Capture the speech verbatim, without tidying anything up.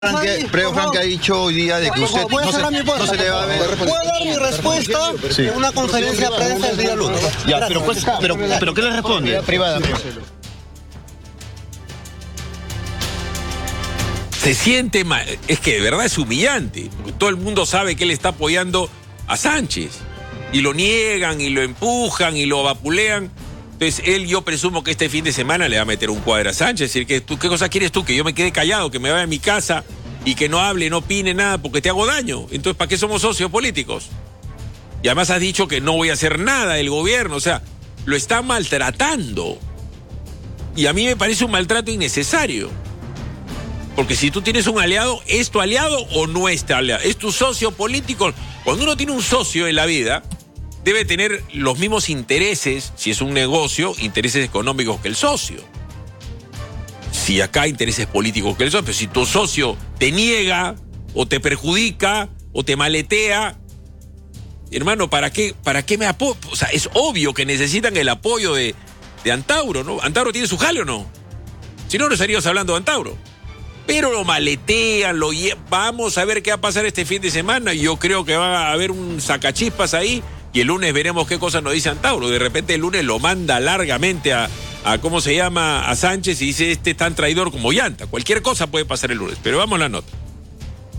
Prego Frank ha dicho hoy día de que usted no se, no se le va a ver. Puedo dar mi respuesta sí. en una conferencia de prensa el día lunes. Ya, pero, pues, pero, pero ¿qué le responde? Privada. Se siente mal, es que de verdad es humillante, porque todo el mundo sabe que él está apoyando a Sánchez, y lo niegan, y lo empujan, y lo vapulean. Entonces él, yo presumo que este fin de semana le va a meter un cuadro a Sánchez, es decir, que tú, ¿qué cosa quieres tú? Que yo me quede callado, que me vaya a mi casa y que no hable, no opine nada porque te hago daño. Entonces, ¿para qué somos socios políticos? Y además has dicho que no voy a hacer nada del gobierno, o sea, lo está maltratando. Y a mí me parece un maltrato innecesario. Porque si tú tienes un aliado, ¿es tu aliado o no es tu aliado? ¿Es tu socio político? Cuando uno tiene un socio en la vida, debe tener los mismos intereses, si es un negocio, intereses económicos que el socio. Si acá hay intereses políticos que el socio, pero si tu socio te niega, o te perjudica, o te maletea, hermano, ¿para qué, para qué me apoyo? O sea, es obvio que necesitan el apoyo de, de Antauro, ¿no? ¿Antauro tiene su jale o no? Si no, no estaríamos hablando de Antauro. Pero lo maletean, lo llevan. Vamos a ver qué va a pasar este fin de semana. Yo creo que va a haber un sacachispas ahí. Y el lunes veremos qué cosa nos dice Antauro. De repente el lunes lo manda largamente a, a ¿cómo se llama? A Sánchez y dice, este es tan traidor como Llanta. Cualquier cosa puede pasar el lunes. Pero vamos a la nota.